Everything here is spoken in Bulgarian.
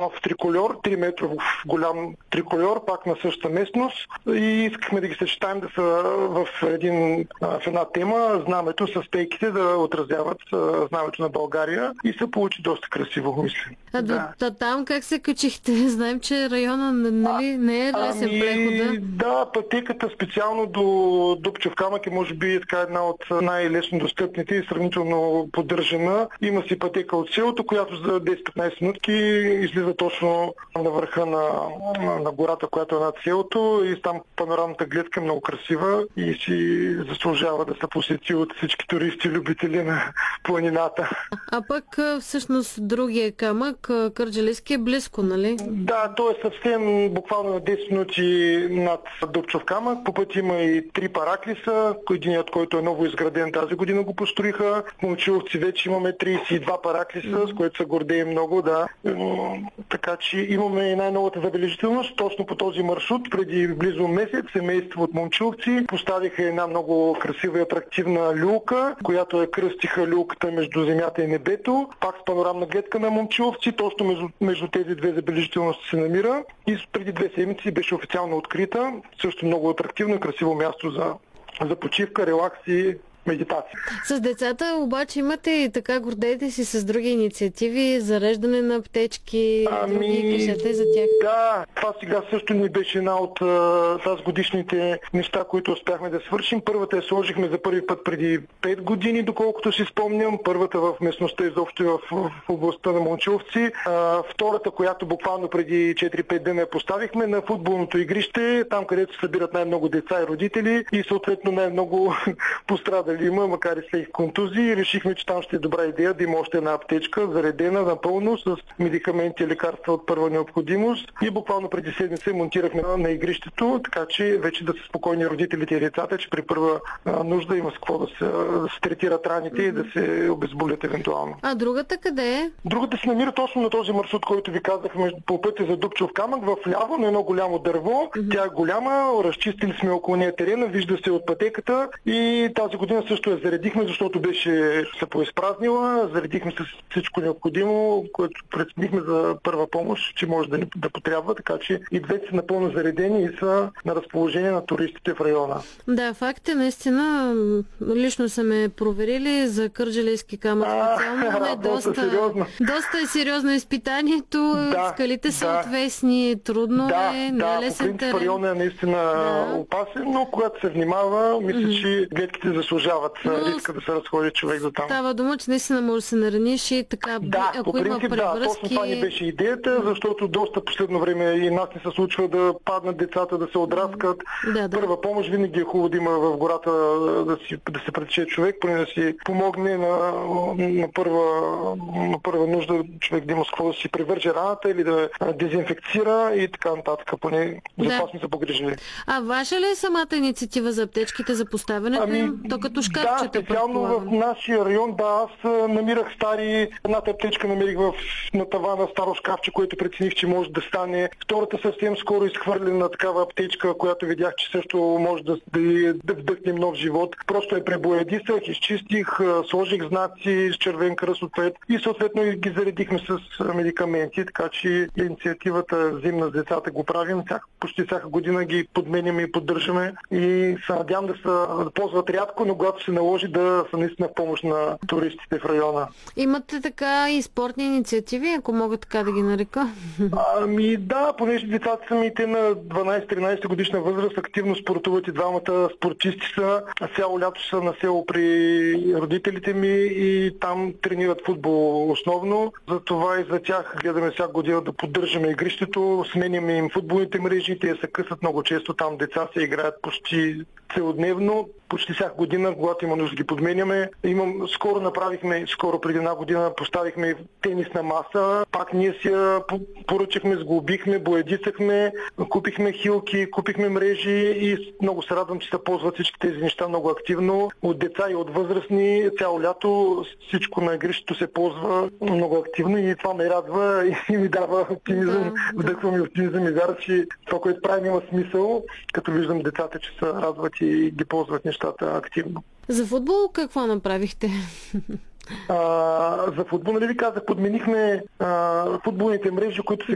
нов трикольор, 3 метров голям трикольор, пак на същата местност, и искахме да ги съчетаем да са в една тема, знамето с пейките да отразяват знамето на България, и се получи доста красиво, мисля. Там как се качихте? Знаем, че района не е лесен прехода. Да, пътеката специално до Дупчев камък е може би една от най-лесно достъпните и сравнително поддържана. Има си пътека от селото, която за 10-15 минутки излиза точно на върха на гората, която е над селото, и там панорамната гледка е много красива и си заслужава да се посети от всички туристи, любители на планината. А пък всъщност другия камък, Кърджалийски, е близко, нали? Да, то е съвсем буквално на 10 минути над Дупчев камък. По път има и 3 параклиса, единият, който е ново изграден тази година, го построиха. В Момчиловци вече имаме 32 параклиса, с което се гордеем много, да. Така че имаме и най-новата забележителност. Точно по този маршрут, преди близо месец, семейство от Момчиловци поставиха една много красива и атрактивна люлка, която кръстиха люлката между земята и небето. Пак с панорамна гледка на Момчиловци, точно между тези две забележителности се намира. И преди 2 седмици беше официално открита. Също много атрактивно и красиво място за почивка, релакс и медитация. С децата обаче имате и така, гордеете си с други инициативи, зареждане на аптечки, други, кажете за тях. Да, това сега също ни беше една от тази годишните неща, които успяхме да свършим. Първата я сложихме за първи път преди 5 години, доколкото си спомням. Първата в местността изобщо в областта на Момчиловци. Втората, която буквално преди 4-5 дена я поставихме на футболното игрище, там където се събират най-много деца и родители и съответно най-много пострадали има, макар и след контузии. Решихме, че там ще е добра идея да има още една аптечка, заредена напълно с медикаменти и лекарства от първа необходимост. И буквално преди седмица монтирахме на игрището, така че вече да са спокойни родителите и децата, че при първа нужда има с какво да се третират раните и да се обезболят евентуално. А другата къде е? Другата се намира точно на този маршрут, който ви казах, по пътя за Дупчев камък, в ляво на едно голямо дърво. Тя е голяма, разчистили сме около нея терена, вижда се от пътеката, и тази година също я заредихме, защото беше се поизпразнила. Заредихме с всичко необходимо, което преценихме за първа помощ, че може да потрябва, така че и двете са напълно заредени и са на разположение на туристите в района. Да, факт е, наистина, лично са ме проверили за Кърджалийски камък специално. Доста е сериозно изпитанието. Да, скалите са отвесни, трудно е, не е лесен терен. По принцип районът е наистина опасен, но когато се внимава, мисля, че гледките заслужават риска да се разходи човек за там. Става дума, че наистина може да се нараниш и така, ако по принцип, има превръзки... точно това ни беше идеята, защото доста последно време и нас не се случва да паднат децата, да се отраскат. Първа помощ винаги е хубаво да има в гората да се пресече човек, поне да си помогне на първа нужда човек да има с какво да си привърже раната или да дезинфекцира и така нататък. Поне за това сме се погрижили. А ваша ли е самата инициатива за аптечките, за поставянето им? То като шкафчета, да, специално в нашия район, аз намирах едната аптечка намерих на тавана старо шкафче, което прецених, че може да стане. Втората съвсем скоро изхвърлена такава аптечка, която видях, че също може да вдъхнем нов живот. Просто я пребоядисах, изчистих, сложих знаци с червен кръст отпред и съответно ги заредихме с медикаменти, така че инициативата зимна с децата го правим. Почти всяка година ги подменяме и поддържаме и се надявам да се ползват рядко, но когато се наложи да са наистина в помощ на туристите в района. Имате така и спортни инициативи, ако мога така да ги нарека? Да, понеже децата са ми те на 12-13 годишна възраст, активно спортуват и двамата спортисти са. Цяло лято са на село при родителите ми и там тренират футбол основно. Затова и за тях гледаме всяка година да поддържаме игрището, сменяме им футболните мрежи, те се късат много често, там деца се играят почти целодневно. Почти всяка година, когато има нужда, ги подменяме. Скоро преди една година поставихме тенисна маса. Пак ние си я поръчахме, сглобихме, боядисахме, купихме хилки, купихме мрежи и много се радвам, че се ползват всички тези неща много активно. От деца и от възрастни цяло лято всичко на игрището се ползва много активно и това ме радва и ми дава оптимизъм, вдъхва ми оптимизъм и вяра, че това, което правим, има смисъл, като виждам децата, че се радват и ги ползват нещата активно. За футбол какво направихте? За футбол, нали ви казах, подменихме футболните мрежи, които се